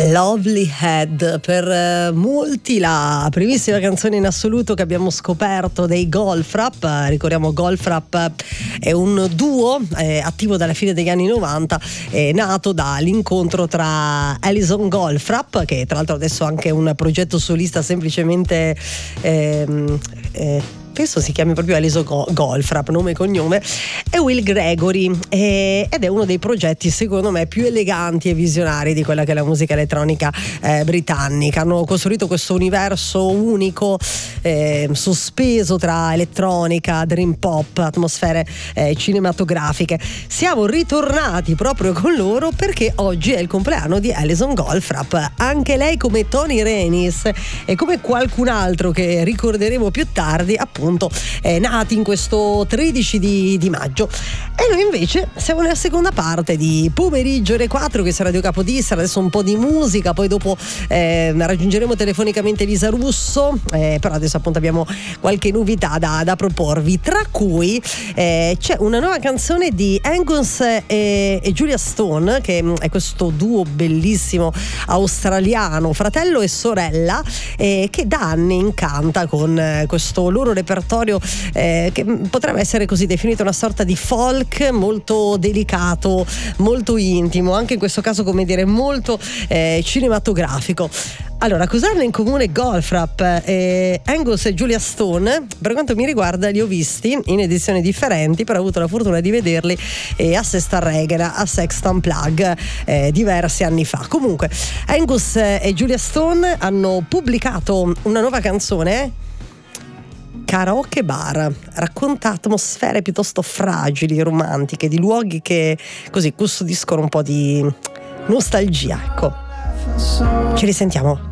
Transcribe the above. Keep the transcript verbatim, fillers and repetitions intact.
Lovely Head, per eh, molti la primissima canzone in assoluto che abbiamo scoperto dei Goldfrapp. Eh, ricordiamo Goldfrapp è un duo eh, attivo dalla fine degli anni novanta, eh, nato dall'incontro tra Alison Goldfrapp, che tra l'altro adesso ha anche un progetto solista semplicemente ehm, eh, penso si chiami proprio Alison Goldfrapp, nome e cognome, e Will Gregory, eh, ed è uno dei progetti secondo me più eleganti e visionari di quella che è la musica elettronica eh, britannica. Hanno costruito questo universo unico, eh, sospeso tra elettronica, dream pop, atmosfere eh, cinematografiche. Siamo ritornati proprio con loro perché oggi è il compleanno di Alison Goldfrapp, anche lei come Tony Renis e come qualcun altro che ricorderemo più tardi, appunto eh, nati in questo tredici di, di maggio. E noi invece siamo nella seconda parte di Pomeriggio Ore quattro, che sarà Radio Capodistria. Adesso un po' di musica, poi dopo eh, raggiungeremo telefonicamente Elisa Russo, eh, però adesso appunto abbiamo qualche novità da, da proporvi, tra cui eh, c'è una nuova canzone di Angus e, e Julia Stone, che è questo duo bellissimo australiano, fratello e sorella, eh, che da anni incanta con eh, questo loro repertorio eh, che potrebbe essere così definito una sorta di folk molto delicato, molto intimo, anche in questo caso come dire molto eh, cinematografico. Allora, cosa hanno in comune Goldfrapp e Angus e Julia Stone? Per quanto mi riguarda li ho visti in edizioni differenti, però ho avuto la fortuna di vederli eh, a Sesta Regera, a Sexton Plug, eh, diversi anni fa. Comunque, Angus e Julia Stone hanno pubblicato una nuova canzone, Karaoke Bar, racconta atmosfere piuttosto fragili, romantiche, di luoghi che così custodiscono un po' di nostalgia, ecco. Ci risentiamo.